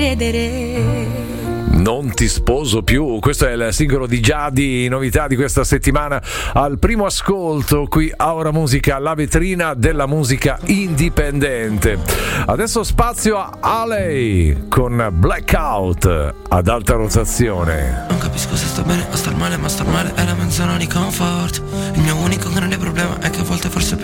credere. Non ti sposo più, questo è il singolo di Giadi, novità di questa settimana al primo ascolto qui a Ora Musica, la vetrina della musica indipendente. Adesso spazio a Aley con Blackout ad alta rotazione. Non capisco se sto bene o star male, ma star male è la mia zona di comfort. Il mio unico grande problema è che a volte forse